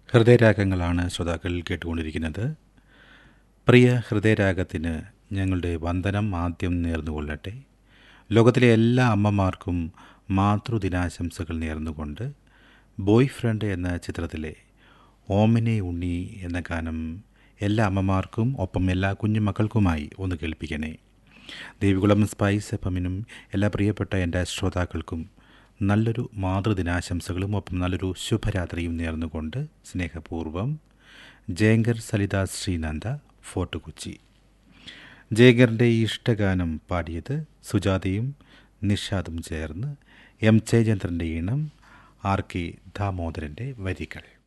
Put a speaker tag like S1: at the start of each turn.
S1: ഹൃദയരാഗങ്ങളാണ് ശ്രോതാക്കൾ കേട്ടുകൊണ്ടിരിക്കുന്നത്. പ്രിയ ഹൃദയരാഗത്തിന് ഞങ്ങളുടെ വന്ദനം ആദ്യം നേർന്നുകൊള്ളട്ടെ. ലോകത്തിലെ എല്ലാ അമ്മമാർക്കും മാതൃദിനാശംസകൾ നേർന്നുകൊണ്ട് ബോയ് ഫ്രണ്ട് എന്ന ചിത്രത്തിലെ ഓമനെ ഉണ്ണി എന്ന ഗാനം എല്ലാ അമ്മമാർക്കും ഒപ്പം എല്ലാ കുഞ്ഞുമക്കൾക്കുമായി ഒന്ന് കേൾപ്പിക്കണേ. ദേവികുളം സ്പൈസ് എഫമിനും എല്ലാ പ്രിയപ്പെട്ട എൻ്റെ ശ്രോതാക്കൾക്കും നല്ലൊരു മാതൃദിനാശംസകളും ഒപ്പം നല്ലൊരു ശുഭരാത്രിയും നേർന്നുകൊണ്ട് സ്നേഹപൂർവ്വം ജയങ്കർ സലിത ശ്രീനന്ദ, ഫോർട്ട് കൊച്ചി. ജയങ്കറിൻ്റെ ഈ ഇഷ്ടഗാനം പാടിയത് സുജാതയും നിഷാദും ചേർന്ന്, എം ജയചന്ദ്രൻ്റെ ഈണം, ആർ കെ ദാമോദരൻ്റെ വരികൾ.